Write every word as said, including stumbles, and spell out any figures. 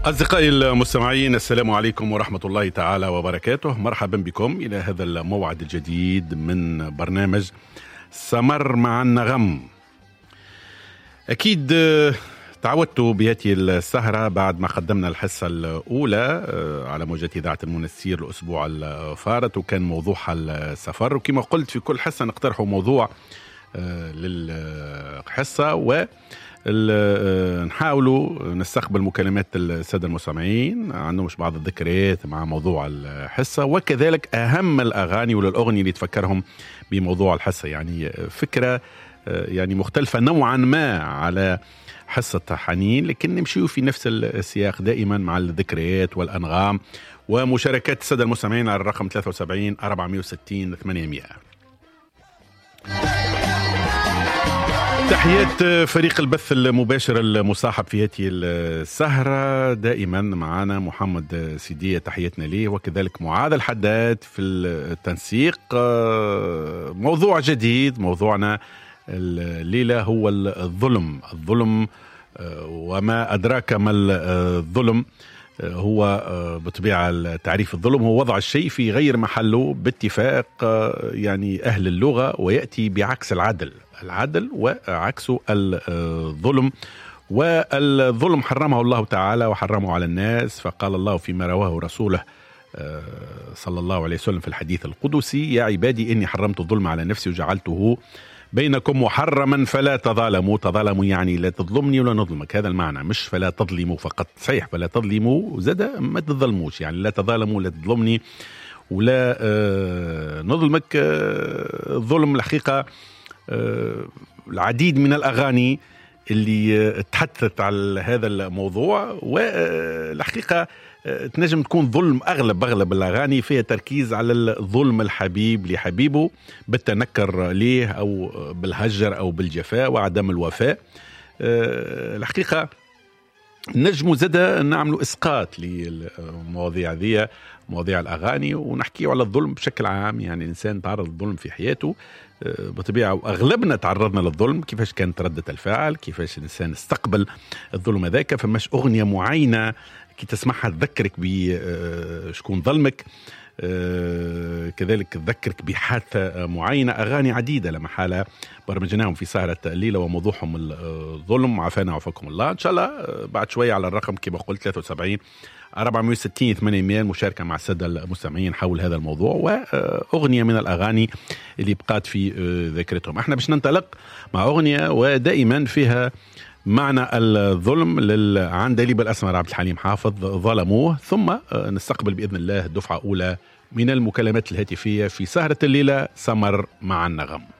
أصدقائي المستمعين، السلام عليكم ورحمة الله تعالى وبركاته. مرحبا بكم إلى هذا الموعد الجديد من برنامج سمر مع النغم. أكيد تعودتوا بهذه السهرة بعد ما قدمنا الحصة الأولى على موجة إذاعة المنسير الأسبوع الفارط، وكان موضوعها السفر. وكما قلت في كل حصة نقترحوا موضوع للحصة و نحاولوا نستقبل مكالمات السادة المستمعين عندهم مش بعض الذكريات مع موضوع الحصة، وكذلك أهم الأغاني ولا الأغنية اللي تفكرهم بموضوع الحصة. يعني فكرة يعني مختلفة نوعا ما على حصة حنين، لكن نمشي في نفس السياق دائما مع الذكريات والأنغام ومشاركات السادة المستمعين على الرقم ثلاثة وسبعين أربعمائة وستين ثمانمائة. تحيات فريق البث المباشر المصاحب في هذه السهرة. دائما معنا محمد سيدية، تحياتنا ليه، وكذلك معاذ الحداد في التنسيق. موضوع جديد، موضوعنا الليلة هو الظلم. الظلم وما أدراك ما الظلم. هو بطبيعة تعريف الظلم هو وضع الشيء في غير محله باتفاق يعني أهل اللغة، ويأتي بعكس العدل. العدل وعكسه الظلم، والظلم حرمه الله تعالى وحرمه على الناس. فقال الله فيما رواه رسوله صلى الله عليه وسلم في الحديث القدسي: يا عبادي إني حرمت الظلم على نفسي وجعلته بينكم محرما فلا تظالموا. تظالموا يعني لا تظلمني ولا نظلمك، هذا المعنى، مش فلا تظلموا فقط. صحيح فلا تظلموا زاد ما تظلموش، يعني لا تظالموا، لا تظلمني ولا آه نظلمك. آه الظلم الحقيقة آه العديد من الأغاني اللي تحدثت على هذا الموضوع، والحقيقة تنجم تكون ظلم. أغلب أغلب الأغاني فيها تركيز على الظلم الحبيب لحبيبه بالتنكر ليه أو بالهجر أو بالجفاء وعدم الوفاء. الحقيقة نجموا زدا نعملوا إسقاط للمواضيع ذي، مواضيع الأغاني، ونحكي على الظلم بشكل عام. يعني الإنسان تعرض للظلم في حياته بطبيعة، وأغلبنا تعرضنا للظلم. كيفاش كانت ردة الفعل، كيفاش الإنسان استقبل الظلم هذاك. فماش أغنية معينة كي تسمعها تذكرك بشكون ظلمك، كذلك تذكرك بحادثة معينة. أغاني عديدة لما حالة برمجناهم في سهرة الليلة وموضوعهم الظلم. عافانا وعفاكم الله. إن شاء الله بعد شوية على الرقم كما قلت ثلاثة وسبعين أربعمائة وستين ثمانمائة المشاركة مع السادة المستمعين حول هذا الموضوع وأغنية من الأغاني اللي بقات في ذاكرتهم. احنا باش ننطلق مع أغنية ودائما فيها معنى الظلم للعندليب الأسمر عبد الحليم حافظ، ظلموه. ثم نستقبل بإذن الله دفعة أولى من المكالمات الهاتفية في سهرة الليلة سمر مع النغم.